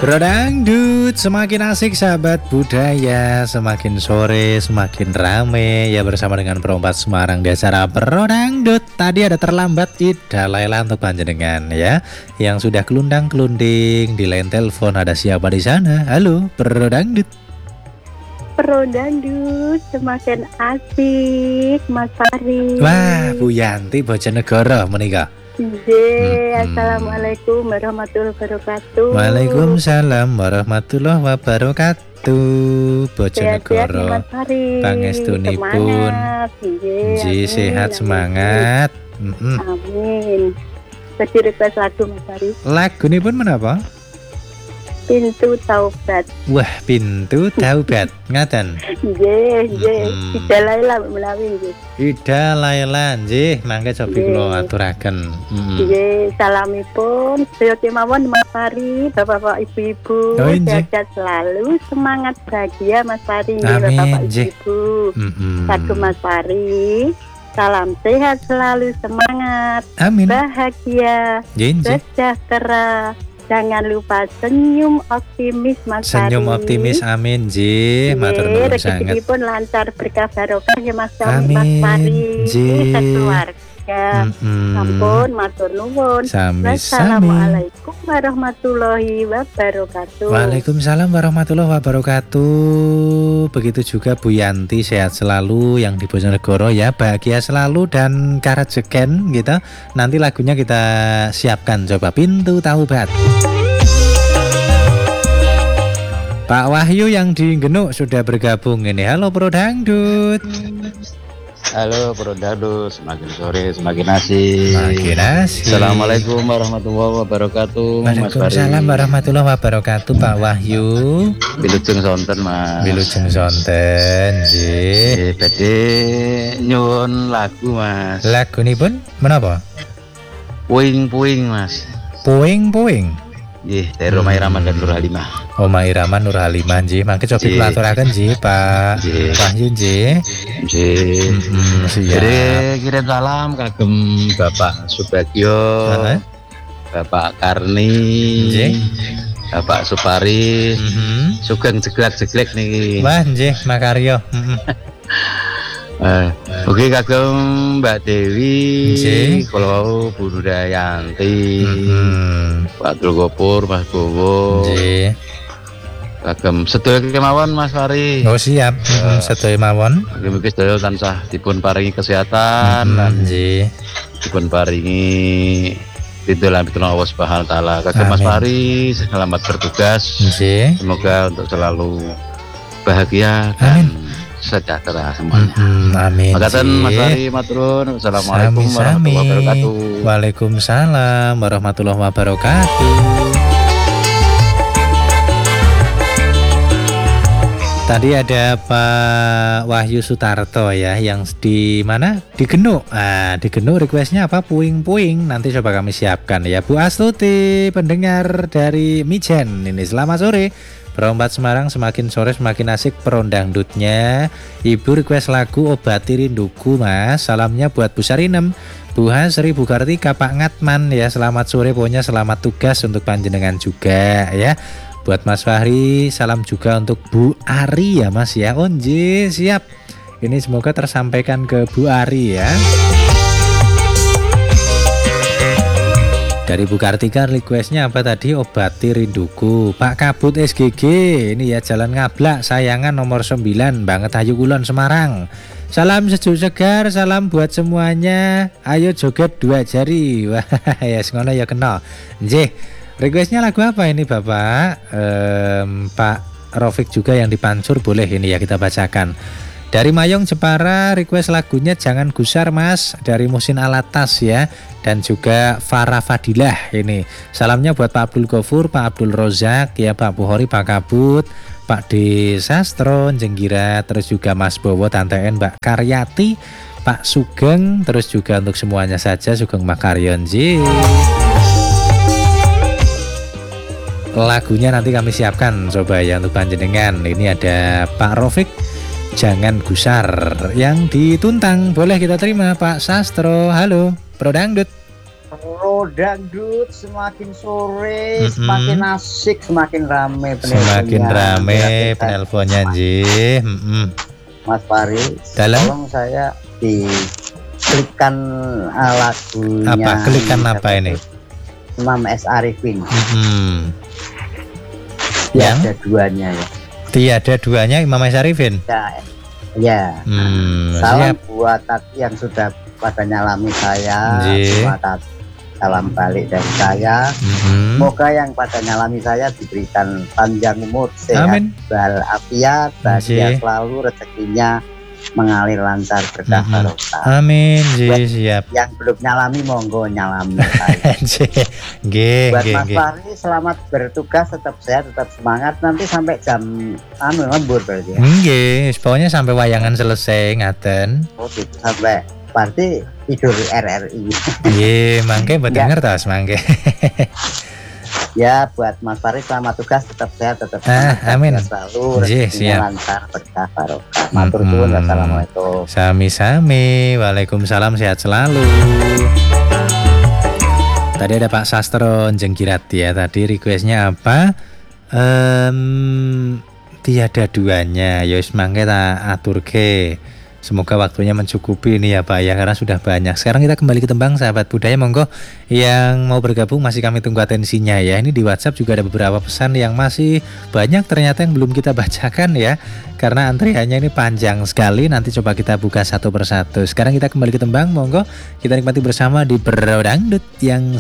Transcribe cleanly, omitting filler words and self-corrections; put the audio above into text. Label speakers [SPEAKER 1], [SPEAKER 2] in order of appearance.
[SPEAKER 1] Bro Dangdut, semakin asik sahabat budaya, semakin sore semakin rame ya bersama dengan Perompat Semarang di acara Bro Dangdut. Tadi ada terlambat Ida Laila untuk panjenengan ya, yang sudah kelundang-kelunding di line telepon. Ada siapa di sana? Halo Bro Dangdut.
[SPEAKER 2] Bro Dangdut, semakin asik Mas Fari.
[SPEAKER 1] Wah, Bu Yanti Bojonegoro menikah.
[SPEAKER 2] Assalamualaikum warahmatullahi wabarakatuh.
[SPEAKER 1] Waalaikumsalam warahmatullahi wabarakatuh. Bojonegoro pangestunipun nggih sehat semangat.
[SPEAKER 2] Amin. Jadi request lagu Mas Fari.
[SPEAKER 1] Lagunipun menapa?
[SPEAKER 2] Pintu Taubat.
[SPEAKER 1] Wah, Pintu Taubat. Ngaten.
[SPEAKER 2] Nggih. Ida Laila menawi nggih.
[SPEAKER 1] Ida Laila nggih, mangke cobi kula aturaken.
[SPEAKER 2] Nggih, salamipun sedaya kemawon Mas Fari, Bapak-bapak Ibu-ibu, sehat selalu, semangat bahagia Mas Fari, Bapak Ibu. Sagu Mas Fari. Salam sehat selalu, semangat.
[SPEAKER 1] Amin.
[SPEAKER 2] Bahagia. Sejahtera. Jangan lupa senyum optimis Mas Fari.
[SPEAKER 1] Senyum optimis, amin nggih. Matur nuwun sanget.
[SPEAKER 2] Rezekipun lancar berkah barokah ya Mas
[SPEAKER 1] Fari. Amin nggih.
[SPEAKER 2] Keluarga. Ampun matur nuwun.
[SPEAKER 1] Sami-sami.
[SPEAKER 2] Assalamualaikum warahmatullahi wabarakatuh.
[SPEAKER 1] Waalaikumsalam warahmatullahi wabarakatuh. Begitu juga Bu Yanti, sehat selalu yang di Bojonegoro ya, bahagia selalu dan karejeken gitu. Nanti lagunya kita siapkan, coba Pintu Taubat. Pak Wahyu yang di Genuk sudah bergabung ini. Halo Bro Dangdut.
[SPEAKER 3] Halo Bro Dangdut, semakin sore semakin asik.
[SPEAKER 1] Semakin asik.
[SPEAKER 3] Assalamualaikum warahmatullahi wabarakatuh.
[SPEAKER 1] Waalaikumsalam warahmatullahi wabarakatuh Pak Wahyu.
[SPEAKER 3] Wilujeng sonten Mas.
[SPEAKER 1] Wilujeng sonten nggih.
[SPEAKER 3] Badhe nyuwun lagu Mas.
[SPEAKER 1] Lagunipun menapa?
[SPEAKER 3] Puing-puing Mas.
[SPEAKER 1] Puing-puing.
[SPEAKER 3] Nggih, dari Roma Iraman dan Nur Halimah.
[SPEAKER 1] Oma Iraman Nur Halimah nggih, mangke cobi kula aturaken nggih Pak Wahyu nggih.
[SPEAKER 3] Nggih.
[SPEAKER 1] Siap.
[SPEAKER 3] Kirim salam kagem Bapak Subagio, Bapak Karni, Bapak Supari, sugeng jeglek-jeglek niki.
[SPEAKER 1] Wah nggih, makaryo.
[SPEAKER 3] Oke kagem Mbak Dewi, kalau Bu Dayanti, Pak Dulgopur, Mas Bowo, kagem sedaya kemawon Mas Fari.
[SPEAKER 1] Oh siap, sedaya mawon.
[SPEAKER 3] Mugi sedaya tansah dipun paringi kesehatan lan dipun paringi ridho Allah Subhanahu wa taala. Kagem Mas Fari selamat bertugas. Semoga untuk selalu bahagia dan sejahtera semuanya.
[SPEAKER 1] Amin.
[SPEAKER 3] Makatan Mas Fari maturun. Assalamualaikum warahmatullahi wabarakatuh.
[SPEAKER 1] Waalaikumsalam warahmatullahi wabarakatuh. Tadi ada Pak Wahyu Sutarto ya, yang di mana? Di Genuk. Di Genuk requestnya apa? Puing-puing. Nanti coba kami siapkan ya. Bu Astuti, pendengar dari Mijen ini. Selamat sore. Perompat Semarang, semakin sore semakin asik perondangdutnya. Ibu request lagu Obati Rinduku Mas. Salamnya buat Bu Sarinem, Bu Hasri, Bu Kartika, Pak Ngatman ya. Selamat sore, pokoknya selamat tugas untuk panjenengan juga ya. Buat Mas Fahri, salam juga untuk Bu Ari ya Mas ya. Onje, siap. Ini semoga tersampaikan ke Bu Ari ya. Dari Bu Kartika requestnya apa tadi? Obati Rinduku. Pak Kabut SGG, ini ya Jalan Ngablak Sayangan nomor 9 banget Ayu Kulon Semarang. Salam sejuk segar, salam buat semuanya. Ayo joget 2 jari. Wah ya ngono ya kenal. Nggih. Requestnya lagu apa ini Bapak? Pak Rofik juga yang dipancur, boleh ini ya kita bacakan. Dari Mayong Jepara request lagunya Jangan Gusar Mas, dari Musin Alatas ya. Dan juga Farah Fadilah ini. Salamnya buat Pak Abdul Gofur, Pak Abdul Rozak ya, Pak Buhori, Pak Kabut, Pak D Sastro, Jenggira, terus juga Mas Bowo, Tante En, Mbak Karyati, Pak Sugeng, terus juga untuk semuanya saja Sugeng Makaryon Ji. Lagunya nanti kami siapkan coba ya untuk panjenengan. Ini ada Pak Rofik Jangan Gusar yang dituntang, boleh kita terima Pak Sastro. Halo Bro Dangdut.
[SPEAKER 2] Halo
[SPEAKER 4] info dangdut semakin sore semakin asik, semakin rame penelponnya.
[SPEAKER 1] Semakin rame penelponnya nggih.
[SPEAKER 4] Mas Fari, tolong saya diklikkan lagunya.
[SPEAKER 1] Apa? Klikkan apa ini?
[SPEAKER 4] Imam S. Arifin.
[SPEAKER 1] Yang
[SPEAKER 4] ada duanya ya.
[SPEAKER 1] Tiada duanya Imam S. Arifin.
[SPEAKER 4] Ya. Salam
[SPEAKER 1] Siap.
[SPEAKER 4] buat yang sudah pada nyalami saya. Terima kasih. Salam balik dari saya. Semoga yang pada nyalami saya diberikan panjang umur, sehat, walafiat, bahagia selalu, rezekinya mengalir lancar berkah barokah.
[SPEAKER 1] Amin. Siap.
[SPEAKER 4] Yang belum nyalami monggo nyalami saya. Buat Mas Fahri selamat bertugas, tetap sehat, tetap semangat, nanti sampai jam lembur berarti ya.
[SPEAKER 1] Nggih, pokoknya sampai wayangan selesai ngaten.
[SPEAKER 4] Oh gitu, sampai berarti tidur RRI.
[SPEAKER 1] Nggih, mangke mboten ngertos mangke.
[SPEAKER 4] Ya, buat Mas Fahri selamat tugas, tetap sehat, tetap semangat,
[SPEAKER 1] amin.
[SPEAKER 4] Selalu rezekinya lancar, berkah barokah. Matur suwun, wassalamualaikum.
[SPEAKER 1] Sami-sami, waalaikumsalam, sehat selalu. Tadi ada Pak Sastro Jengkirat ya, tadi requestnya apa? Tiada duanya, yos mangke tak aturke. Semoga waktunya mencukupi ini ya Pak ya, karena sudah banyak. Sekarang kita kembali ke tembang sahabat budaya, monggo yang mau bergabung masih kami tunggu atensinya ya. Ini di WhatsApp juga ada beberapa pesan yang masih banyak ternyata yang belum kita bacakan ya, karena antriannya ini panjang sekali. Nanti coba kita buka satu persatu. Sekarang kita kembali ke tembang, monggo kita nikmati bersama di Bro Dangdut yang